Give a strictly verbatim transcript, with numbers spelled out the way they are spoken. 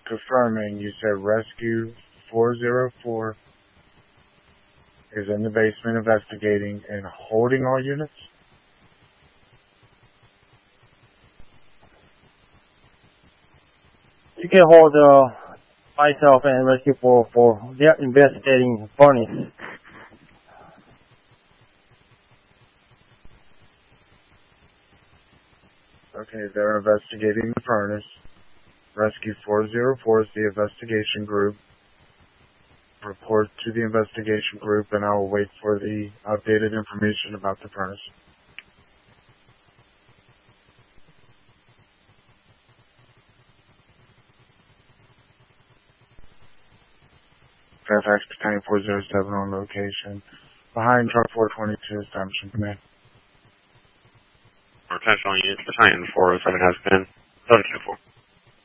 confirming you said Rescue four oh four is in the basement investigating and holding all units? You can hold uh, myself and Rescue four oh four. They are investigating furnace. Okay, they're investigating the furnace. Rescue four oh four is the investigation group. Report to the investigation group, and I will wait for the updated information about the furnace. Fairfax Battalion four oh seven on location. Behind truck four twenty-two, establishing command. Attention all units, Battalion four oh seven has been seven two four.